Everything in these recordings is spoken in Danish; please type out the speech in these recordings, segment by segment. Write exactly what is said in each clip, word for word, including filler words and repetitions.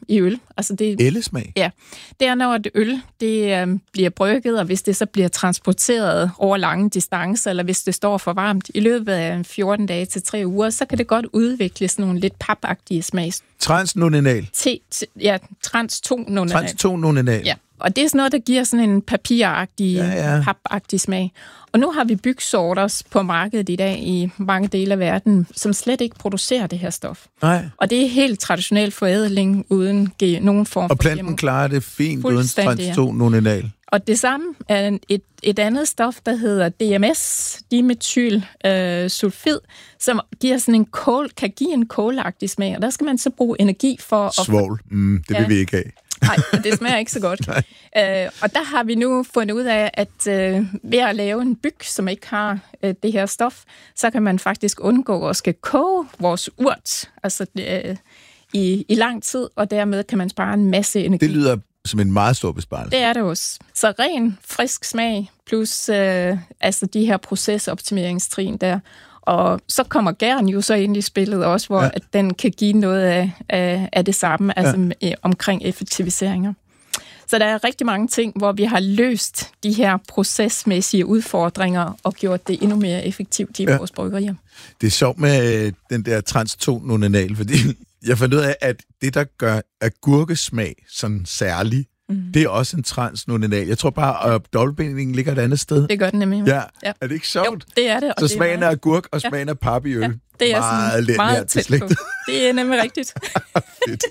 i øl. Altså det, Ellesmag? Ja. Det er, når et øl det, øh, bliver brygget, og hvis det så bliver transporteret over lange distancer, eller hvis det står for varmt i løbet af fjorten dage til tre uger, så kan det godt udvikle sådan nogle lidt papagtige smags. Transnominal? T- ja, trans-to-nominal. Trans-to-nominal. Ja. Og det er sådan noget, der giver sådan en papiragtig, ja, ja. papagtig smag. Og nu har vi bygsorter på markedet i dag i mange dele af verden, som slet ikke producerer det her stof. Nej. Og det er helt traditionel forædling uden ge- nogen form for Og planten gemo. klarer det fint uden trans-to-nominal. Og det samme er et, et andet stof, der hedder D M S, dimethylsulfid, øh, som giver sådan en kål, kan give en kålagtig smag. Og der skal man så bruge energi for at... Svovl, mm, det vil ja. vi ikke have. Nej, det smager ikke så godt. øh, og der har vi nu fundet ud af, at øh, ved at lave en byg, som ikke har øh, det her stof, så kan man faktisk undgå at skal koge vores urt altså, øh, i, i lang tid, og dermed kan man spare en masse energi. Det lyder som en meget stor besparelse. Det er det også. Så ren, frisk smag, plus øh, altså de her procesoptimeringstrin der. Og så kommer gæren jo så ind i spillet også, hvor ja. at den kan give noget af, af, af det samme, altså ja. omkring effektiviseringer. Så der er rigtig mange ting, hvor vi har løst de her procesmæssige udfordringer og gjort det endnu mere effektivt i ja. vores bryggerier. Det er sjovt med den der trans-to-nominal, fordi jeg fandt ud af, at det, der gør agurkesmag sådan særlig, mm. det er også en transnominal. Jeg tror bare, at dobbeltbindingen ligger et andet sted. Det gør den nemlig. Ja. ja. Er det ikke sjovt? Jo, det er det. Så smagen af agurk og smagen af pap i øl. Ja, det er meget, sådan, meget tæt på. Det er nemlig rigtigt. Fedt.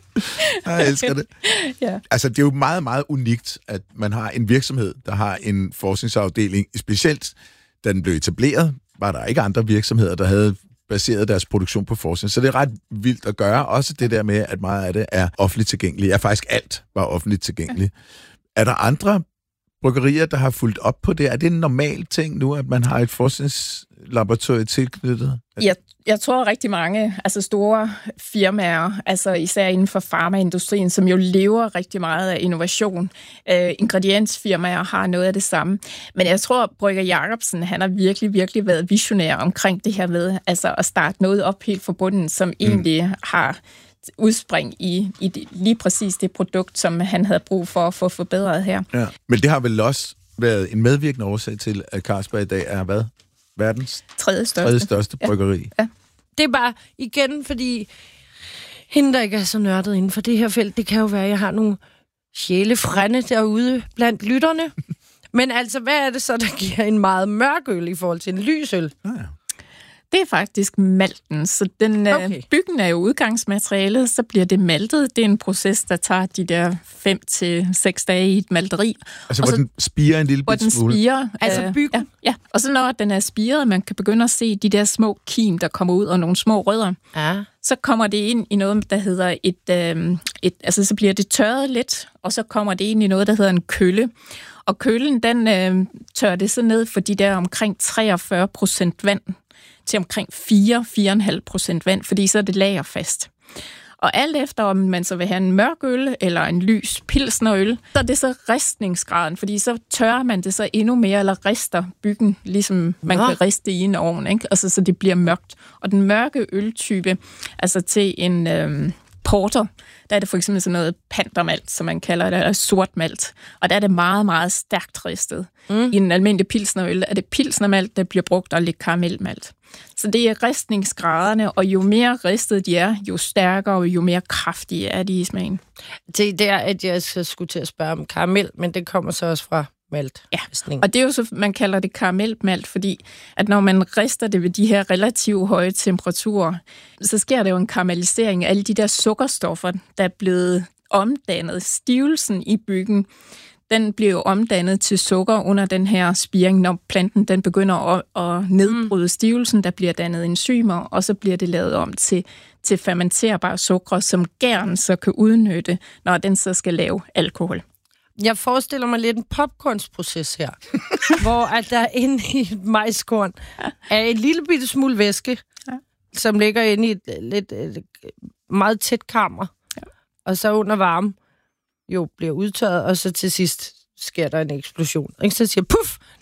Jeg elsker det. Ja. Altså, det er jo meget, meget unikt, at man har en virksomhed, der har en forskningsafdeling. Specielt, da den blev etableret, var der ikke andre virksomheder, der havde baseret deres produktion på forskning. Så det er ret vildt at gøre. Også det der med, at meget af det er offentligt tilgængeligt. Ja, faktisk alt var offentligt tilgængeligt. Ja. Er der andre bryggerier, der har fulgt op på det? Er det en normal ting nu, at man har et forskningslaboratorium tilknyttet? Jeg, jeg tror rigtig mange altså store firmaer, altså især inden for farmaindustrien, som jo lever rigtig meget af innovation. Uh, ingrediensfirmaer har noget af det samme. Men jeg tror, Brygger Jacobsen, han har virkelig, virkelig været visionær omkring det her med altså at starte noget op helt fra bunden, som mm. egentlig har udspring i, i det, lige præcis det produkt, som han havde brug for at få forbedret her. Ja. Men det har vel også været en medvirkende årsag til, at Carlsberg i dag er hvad? Verdens tredje største, tredje største bryggeri. Ja. Ja. Det er bare igen, fordi hende, der ikke er så nørdet inden for det her felt, det kan jo være, at jeg har nogle sjælefrænde derude blandt lytterne. Men altså, hvad er det så, der giver en meget mørk øl i forhold til en lys øl? Ja, ja. Det er faktisk malten, så den okay. byggen er jo udgangsmaterialet, så bliver det maltet. Det er en proces, der tager de der fem til seks dage i et malteri. Altså, hvor så, den spirer en lille bit smule? Hvor den spirer. Altså øh, byggen? Ja, ja, og så når den er spiret, man kan begynde at se de der små kim, der kommer ud, og nogle små rødder. Ja. Så kommer det ind i noget, der hedder et, øh, et... Altså, så bliver det tørret lidt, og så kommer det ind i noget, der hedder en kølle. Og køllen, den øh, tørrer det så ned for de der omkring treogfyrre procent vand, til omkring fire til fire komma fem procent vand, fordi så er det lagerfast. Og alt efter, om man så vil have en mørk øl eller en lys pilsnerøl, så er det så ristningsgraden, fordi så tørrer man det så endnu mere, eller rister byggen, ligesom man ja. kan riste i en ovn, ikke? Altså, så det bliver mørkt. Og den mørke øltype, altså til en øhm, porter, der er det for eksempel sådan noget pantermalt, som man kalder det, eller sort malt. Og der er det meget, meget stærkt ristet. Mm. I en almindelig pilsnerøl er det pilsnermalt, der bliver brugt, og lidt karamelmalt. Så det er ristningsgraderne, og jo mere ristet de er, jo stærkere og jo mere kraftige er de i smagen. Det er, at jeg skulle til at spørge om karamel, men det kommer så også fra malt. Ja, og det er jo så, man kalder det karamellmalt, fordi at når man rister det ved de her relativt høje temperaturer, så sker der jo en karamellisering af alle de der sukkerstoffer, der er blevet omdannet. Stivelsen i byggen, den bliver jo omdannet til sukker under den her spiring, når planten den begynder at, at nedbryde stivelsen, der bliver dannet enzymer, og så bliver det lavet om til, til fermenterbare sukker, som gæren så kan udnytte, når den så skal lave alkohol. Jeg forestiller mig lidt en popcornsproces her, hvor at der inde i et majskorn er en lille bitte smule væske, ja. som ligger inde i et, lidt, et meget tæt kammer, ja. og så under varme jo bliver udtørret, og så til sidst sker der en eksplosion. Ikke? Så siger puff,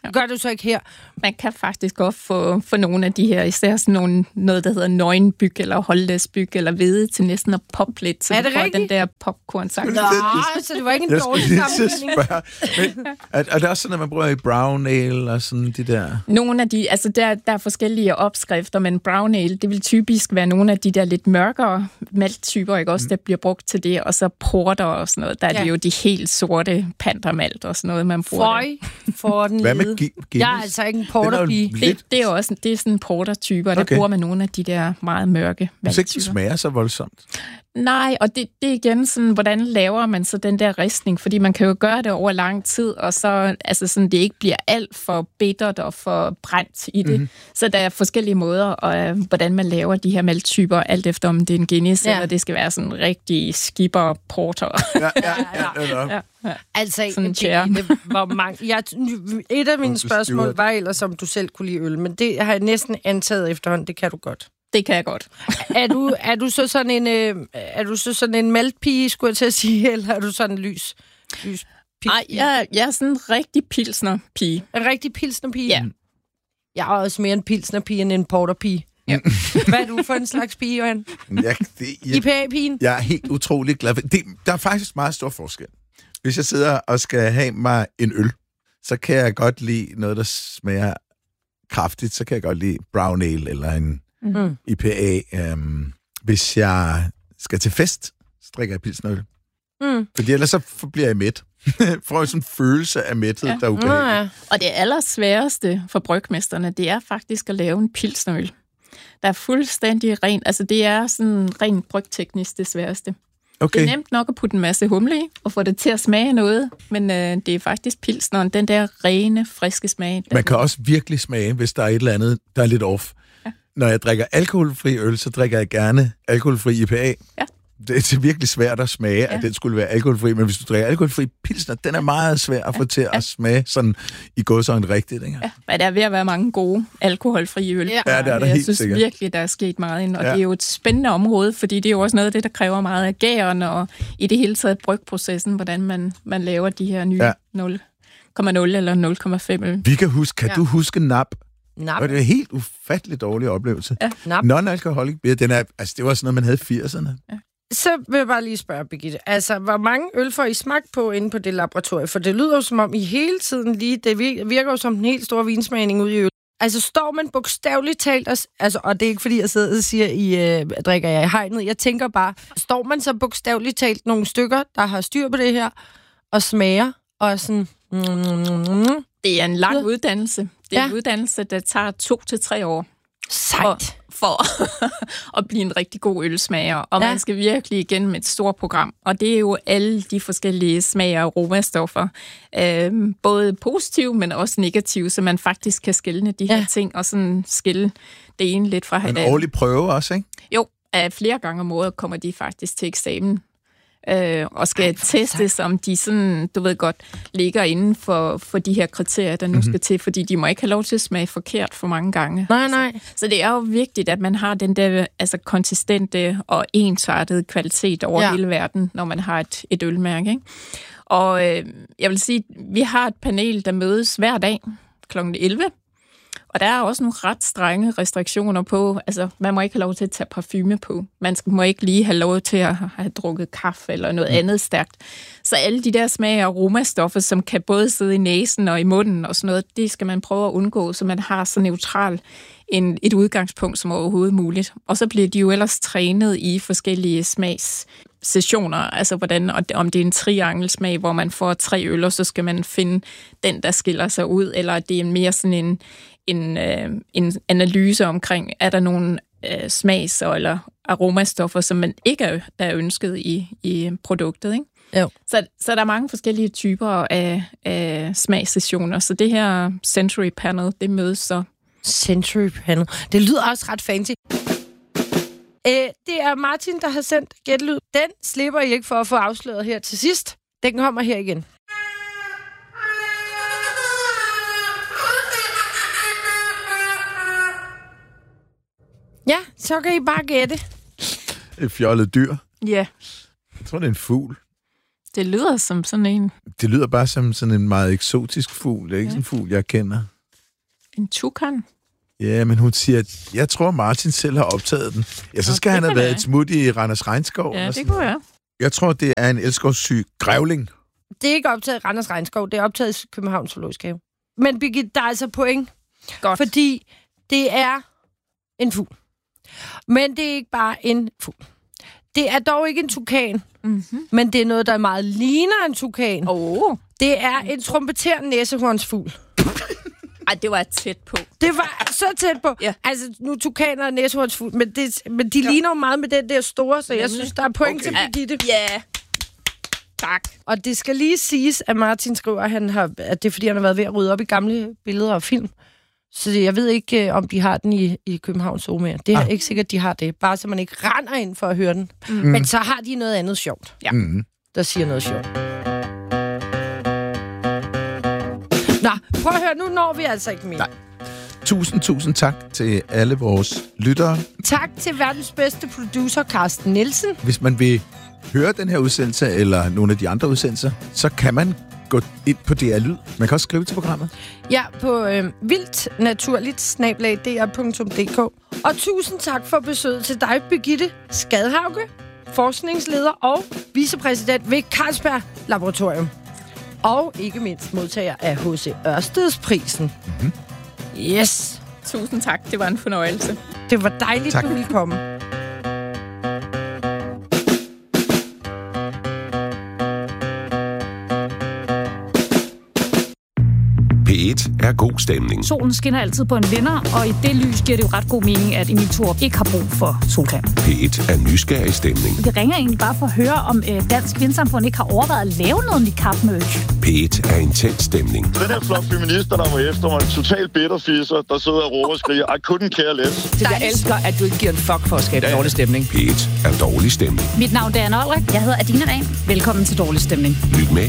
Ja. Gør du så ikke her? Man kan faktisk godt få, få nogle af de her, især sådan nogle, noget, der hedder nøgenbyg, eller holdlæsbyg, eller hvede til næsten at poppe lidt, så er det du får rigtigt? den der popcorn-sang. Nå, så det var ikke en dårlig sammenligning. Men er, er det også sådan, at man bruger i brown ale og sådan de der? Nogle af de, altså der, der er forskellige opskrifter, men brown ale, det vil typisk være nogle af de der lidt mørkere malttyper, ikke også, der bliver brugt til det, og så porter og sådan noget. Der er ja. det jo de helt sorte pantermalt og sådan noget, man bruger. Føj for den Hvad med lede. Guinness? Jeg er altså ikke en porterpige. Det, det er jo også det er sådan portertyper, der Okay. bruger man nogle af de der meget mørke Hvis ikke det malttyper. smager så voldsomt. Nej, og det, det er igen sådan, hvordan laver man så den der ristning? Fordi man kan jo gøre det over lang tid, og så altså sådan, det ikke bliver alt for bittert og for brændt i det. Mm-hmm. Så der er forskellige måder, og, øh, hvordan man laver de her malttyper, alt efter om det er en Guinness, ja. eller det skal være sådan en rigtig skipper porter. Ja, ja, ja. ja, ja. ja. Altså, Sådan en det, chair. det var mange. Jeg, et af mine spørgsmål var ellers, om du selv kunne lide øl, men det har jeg næsten antaget efterhånden. Det kan du godt. Det kan jeg godt. er, du, er du så sådan en øh, er du så sådan en maltpige, skulle jeg til at sige, eller er du sådan en lys? lys Nej, jeg, jeg er sådan en rigtig pilsner-pige. En rigtig pilsnerpige? Ja. Jeg er også mere en pilsnerpige end en porterpige. Ja. Hvad er du for en slags pige, Johan? Jeg, det, jeg, I P A-pigen? jeg er helt utrolig glad for det. Der er faktisk meget stor forskel. Hvis jeg sidder og skal have mig en øl, så kan jeg godt lide noget, der smager kraftigt. Så kan jeg godt lide brown ale eller en mm. I P A. Um, hvis jeg skal til fest, så drikker jeg pilsnerøl. Mm. Fordi ellers så bliver jeg mæt. Får jeg sådan en følelse af mæthed, ja. der er ubehageligt. Ja, ja. Og det allersværeste for brygmesterne, det er faktisk at lave en pilsnerøl. Der er fuldstændig rent. Altså, det er sådan rent brygteknisk det sværeste. Okay. Det er nemt nok at putte en masse humle i, og få det til at smage noget, men øh, det er faktisk pilsneren, den der rene, friske smag. Man kan også virkelig smage, hvis der er et eller andet, der er lidt off. Ja. Når jeg drikker alkoholfri øl, så drikker jeg gerne alkoholfri I P A. Ja. Det er virkelig svært at smage, ja. at den skulle være alkoholfri, men hvis du drikker alkoholfri pilsner, den er meget svær at få ja. til at ja. smage sådan i gåseøjne rigtigt. Ikke? Ja, men der er ved at være mange gode alkoholfrie øl. Ja, ja det er der jeg helt synes sikkert. virkelig, der er sket meget ind, og ja. ja. det er jo et spændende område, fordi det er jo også noget af det, der kræver meget af gæren, og i det hele taget brygprocessen, hvordan man, man laver de her nye ja. nul komma nul eller nul komma fem øl. Vi kan huske, kan ja. du huske Nap? Nap. Det var en helt ufattelig dårlig oplevelse. Ja. Non-alcoholic beer, den er, altså, det var sådan noget, man havde i firserne. Ja. Så vil jeg bare lige spørge, Birgitte. Altså, hvor mange øl får I smagt på inde på det laboratorium? For det lyder jo som om, I hele tiden lige... Det virker jo som en helt stor vinsmagning ude i øl. Altså, står man bogstaveligt talt... Altså, og det er ikke, fordi jeg sidder og siger, I øh, drikker jeg i hegnet. Jeg tænker bare, står man så bogstaveligt talt nogle stykker, der har styr på det her, og smager, og sådan... Mm, mm, mm. Det er en lang uddannelse. Det er ja. en uddannelse, der tager to til tre år. Sejt. For at blive en rigtig god ølsmager. Og ja. man skal virkelig igennem et stort program. Og det er jo alle de forskellige smager og aromastoffer. Øhm, både positive, men også negative, så man faktisk kan skelne de her ja. ting, og sådan skille det ene lidt fra hinanden. En årlig prøve også, ikke? Jo, flere gange om året kommer de faktisk til eksamen. Øh, og skal Ej, testes, om de sådan, du ved godt, ligger inden for, for de her kriterier, der nu mm-hmm. skal til, fordi de må ikke have lov til at smage forkert for mange gange. Nej, nej. Så, så det er jo vigtigt, at man har den der altså konsistente og ensartede kvalitet over ja. hele verden, når man har et, et ølmærke. Ikke? Og øh, jeg vil sige, vi har et panel, der mødes hver dag klokken elleve. Og der er også nogle ret strenge restriktioner på, altså man må ikke have lov til at tage parfume på. Man må ikke lige have lov til at have drukket kaffe eller noget mm. andet stærkt. Så alle de der smag og aromastoffer, som kan både sidde i næsen og i munden og sådan noget, det skal man prøve at undgå, så man har så neutral en, et udgangspunkt som overhovedet muligt. Og så bliver de jo ellers trænet i forskellige smagssessioner, altså hvordan, om det er en triangelsmag, hvor man får tre øl, så skal man finde den, der skiller sig ud, eller det er mere sådan en En, øh, en analyse omkring, er der nogle øh, smags- eller aromastoffer, som man ikke er, der er ønsket i, i produktet. Ikke? Jo. Så, så der er mange forskellige typer af, af smagssessioner, så det her Century Panel, det mødes så. Century Panel. Det lyder også ret fancy. Æ, det er Martin, der har sendt gætlyd. Den slipper I ikke for at få afsløret her til sidst. Den kommer her igen. Ja, så kan I bare gætte. Et fjollet dyr. Ja. Jeg tror, det er en fugl. Det lyder som sådan en... Det lyder bare som sådan en meget eksotisk fugl. Det er ikke ja. sådan en fugl, jeg kender. En tukan? Ja, men hun siger, at jeg tror, Martin selv har optaget den. Ja, så skal Nå, han have været et smut i Randers Regnskov. Ja, det kunne jeg. Jeg tror, det er en elskovssyg grævling. Det er ikke optaget i Randers Regnskov, det er optaget i Københavns Zoologisk Have. Men Birgitte, der er altså point. Godt. Fordi det er en fugl. Men det er ikke bare en fugl. Det er dog ikke en tukan, mm-hmm. men det er noget, der meget ligner en tukan. Oh. Det er en trompeterende næsehornsfugl. Ej, det var tæt på. Det var så tæt på. Ja. Altså, nu tukaner og næsehornsfugl, men, det, men de ja. ligner jo meget med den der store, så jeg synes, der er point okay. til Birgitte. Ja. Yeah. Tak. Og det skal lige siges, at Martin skriver, at, han har, at det er, fordi han har været ved at rydde op i gamle billeder og film. Så jeg ved ikke, om de har den i, i Københavns Zoo mere. Det er ah. ikke sikkert, de har det. Bare så man ikke render ind for at høre den. Mm. Men så har de noget andet sjovt. Ja. Mm. Der siger noget sjovt. Nå, prøv at høre, nu når vi altså ikke mere. Nej. Tusind, tusind tak til alle vores lyttere. Tak til verdens bedste producer, Carsten Nielsen. Hvis man vil høre den her udsendelse, eller nogle af de andre udsendelser, så kan man gå ind på D R Lyd. Man kan også skrive til programmet. Ja, på øh, vildtnaturligt snablag d r punktum d k. Og tusind tak for besøget til dig, Birgitte Skadhauge, forskningsleder og vicepræsident ved Carlsberg Laboratorium. Og ikke mindst modtager af H C Ørstedsprisen. Mm-hmm. Yes. Tusind tak. Det var en fornøjelse. Det var dejligt, tak. Du ville komme. P et er god stemning. Solen skinner altid på en vinder, og i det lys giver det jo ret god mening, at Emil Thorup ikke har brug for solcreme. P et er nysgerrig stemning. Vi ringer egentlig bare for at høre, om øh, Dansk Vindsamfund ikke har overvejet at lave noget niqab-merch. P et er intens stemning. Den her flok feminister, der var efter mig, en total bitterfisser, der sidder og råber og skriger, I couldn't care less. Det jeg elsker, at du ikke giver en fuck for at skabe ja. dårlig stemning. P et er dårlig stemning. Mit navn er Anne Olrik. Jeg hedder Adina Dahl. Velkommen til Dårlig Stemning. Lyt med